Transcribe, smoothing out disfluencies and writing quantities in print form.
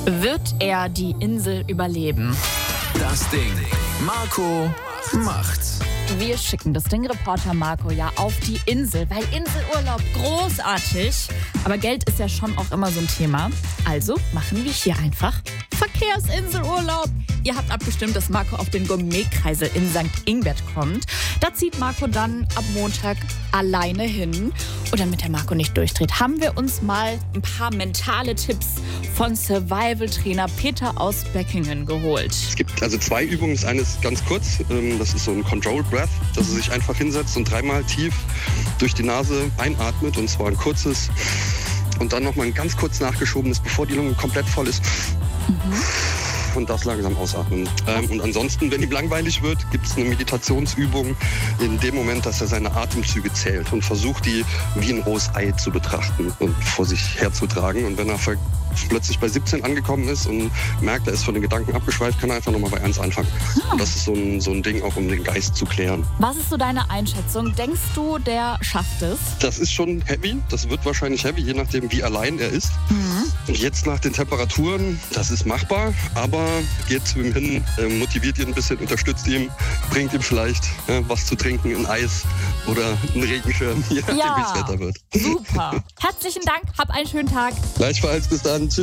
Wird er die Insel überleben? Das Ding. Marco macht's. Wir schicken das Ding-Reporter Marco ja auf die Insel, weil Inselurlaub großartig. Aber Geld ist ja schon auch immer so ein Thema. Also machen wir hier einfach Verkehrsinselurlaub. Ihr habt abgestimmt, dass Marco auf den Gourmetkreisel in St. Ingbert kommt. Da zieht Marco dann ab Montag alleine hin. Und damit der Marco nicht durchdreht, haben wir uns mal ein paar mentale Tipps von Survival-Trainer Peter aus Beckingen geholt. Es gibt also 2 Übungen. Das eine ist ganz kurz, das ist so ein Control Breath, dass er sich einfach hinsetzt und 3-mal tief durch die Nase einatmet, und zwar ein kurzes und dann nochmal ein ganz kurz nachgeschobenes, bevor die Lunge komplett voll ist. Und das langsam ausatmen. Und ansonsten, wenn ihm langweilig wird, gibt es eine Meditationsübung in dem Moment, dass er seine Atemzüge zählt und versucht, die wie ein rohes Ei zu betrachten und vor sich herzutragen. Und wenn er plötzlich bei 17 angekommen ist und merkt, er ist von den Gedanken abgeschweift, kann er einfach nochmal bei 1 anfangen. Und das ist so ein Ding, auch um den Geist zu klären. Was ist so deine Einschätzung? Denkst du, der schafft es? Das ist schon heavy. Das wird wahrscheinlich heavy, je nachdem, wie allein er ist. Und jetzt nach den Temperaturen, das ist machbar, aber geht zu ihm hin, motiviert ihn ein bisschen, unterstützt ihn, bringt ihm vielleicht was zu trinken, ein Eis oder einen Regenschirm, je nachdem, wie das Wetter wird. Super. Herzlichen Dank, hab einen schönen Tag. Gleichfalls, bis dann. Tschüss.